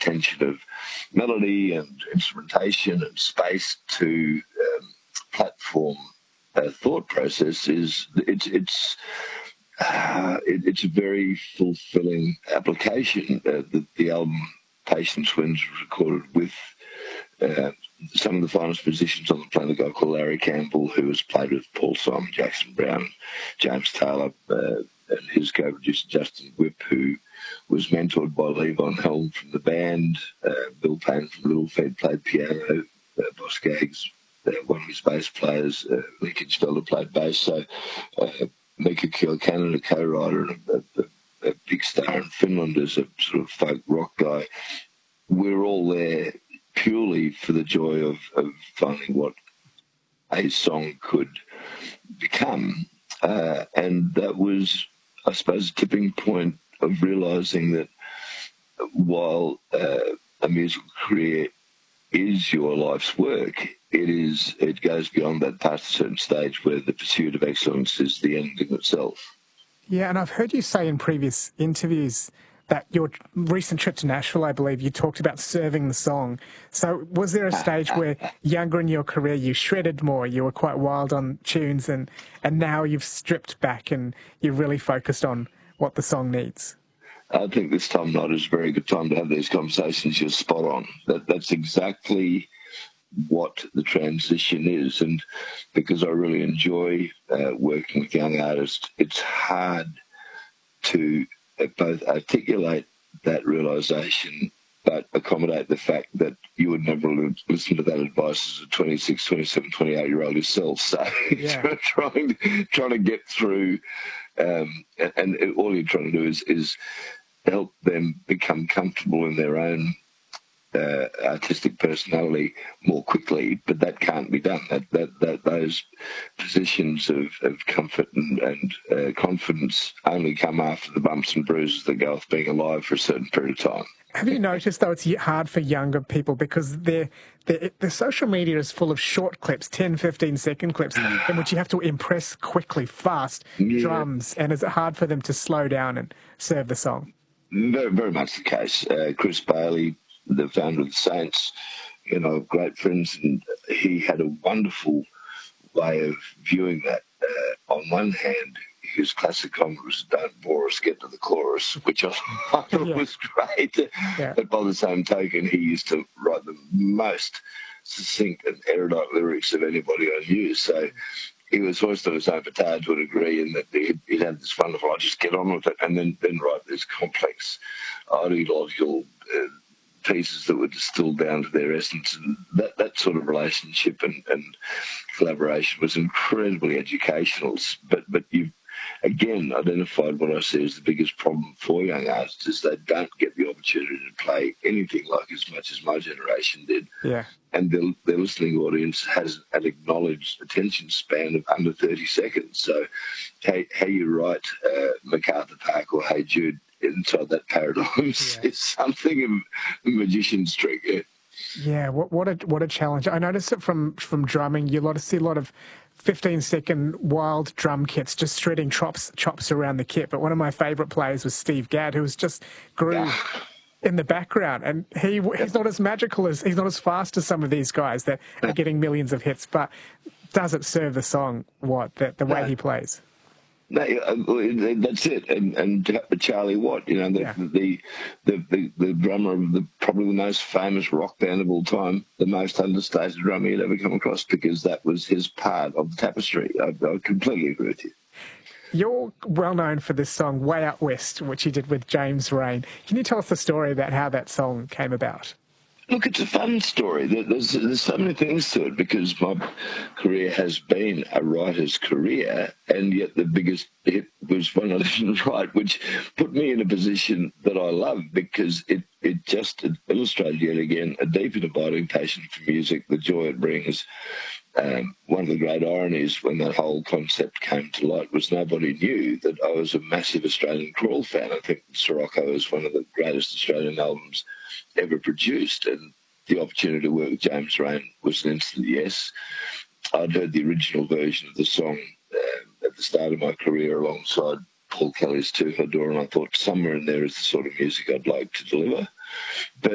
attention of melody and instrumentation and space to platform thought process it's a very fulfilling application. The album Patience Winds was recorded with some of the finest musicians on the planet, a guy called Larry Campbell, who has played with Paul Simon, Jackson Browne, James Taylor, and his co-producer Justin Whipp, who was mentored by Levon Helm from the band. Bill Payne from Little Feat played piano. Boss Skaggs, one of his bass players, Mika Felder played bass. So Mika Kilcannon, a co-writer and a big star in Finland as a sort of folk rock guy. We're all there purely for the joy of finding what a song could become. And that was, I suppose, a tipping point of realising that while a musical career is your life's work, it goes beyond that past a certain stage where the pursuit of excellence is the end in itself. Yeah, and I've heard you say in previous interviews that your recent trip to Nashville, I believe, you talked about serving the song. So was there a stage where younger in your career you shredded more, you were quite wild on tunes, and now you've stripped back and you're really focused on what the song needs? I think this time night is a very good time to have these conversations. You're spot on. That's exactly what the transition is. And because I really enjoy working with young artists, it's hard to both articulate that realisation but accommodate the fact that you would never listen to that advice as a 26, 27, 28-year-old yourself. So yeah. trying to get through, and all you're trying to do is help them become comfortable in their own artistic personality more quickly, but that can't be done. That those positions of comfort and confidence only come after the bumps and bruises that go with being alive for a certain period of time. Have you noticed, though, it's hard for younger people because the social media is full of short clips, 10, 15-second clips, in which you have to impress quickly, fast, drums, and is it hard for them to slow down and serve the song? Very, very much the case. Chris Bailey, the founder of the Saints, great friends, and he had a wonderful way of viewing that. On one hand, his classic comment was, "Don't bore us, get to the chorus," which I thought was great. Yeah. But by the same token, he used to write the most succinct and erudite lyrics of anybody I knew. So he was hoisted on his own petard to a degree, in that he'd have this wonderful, "I'll just get on with it," and then write these complex ideological pieces that were distilled down to their essence. And that sort of relationship and collaboration was incredibly educational. But you've, again, identified what I see as the biggest problem for young artists, is they don't get the opportunity to play anything like as much as my generation did. Yeah. And their listening audience has an acknowledged attention span of under 30 seconds. So how you write MacArthur Park or Hey Jude inside that paradigm is something of a magician's trick. Yeah, what a challenge. I noticed it from drumming. You see a lot of 15-second wild drum kits just shredding chops around the kit. But one of my favourite players was Steve Gadd, who was just groove in the background. And he's not as magical he's not as fast as some of these guys that are getting millions of hits, but doesn't serve the song the way he plays. No, that's it. And Charlie Watt, the drummer of probably the most famous rock band of all time, the most understated drummer you'd ever come across, because that was his part of the tapestry. I completely agree with you. You're well known for this song, Way Out West, which you did with James Rain. Can you tell us the story about how that song came about? Look, it's a fun story. There's so many things to it, because my career has been a writer's career, and yet the biggest hit was one I didn't write, which put me in a position that I love, because it just illustrated yet again a deep and abiding passion for music, the joy it brings. One of the great ironies when that whole concept came to light was nobody knew that I was a massive Australian Crawl fan. I think Sirocco is one of the greatest Australian albums ever produced, and the opportunity to work with James Rain was an instant yes. I'd heard the original version of the song at the start of my career alongside Paul Kelly's To Her Door, and I thought somewhere in there is the sort of music I'd like to deliver. But